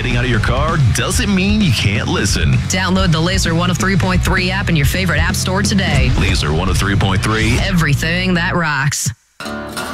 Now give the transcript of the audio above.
getting out of your car doesn't mean you can't listen. Download the Laser 103.3 app in your favorite app store today. Laser 103.3. Everything that rocks.